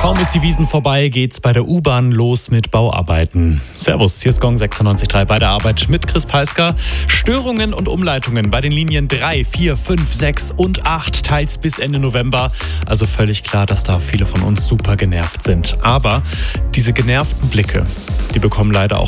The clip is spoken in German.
Kaum ist die Wiesn vorbei, geht's bei der U-Bahn los mit Bauarbeiten. Servus, hier ist Gong 96.3 bei der Arbeit mit Chris Peisker. Störungen und Umleitungen bei den Linien 3, 4, 5, 6 und 8, teils bis Ende November. Also völlig klar, dass da viele von uns super genervt sind. Aber diese genervten Blicke, die bekommen leider auch